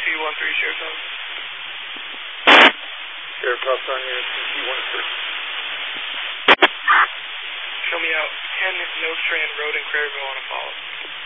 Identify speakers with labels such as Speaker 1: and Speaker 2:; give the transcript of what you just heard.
Speaker 1: C13 Sheriff's Office.
Speaker 2: Sheriff's Office on here, C13.
Speaker 1: Show me out 10 Mill Strand Road in Craryville on a follow.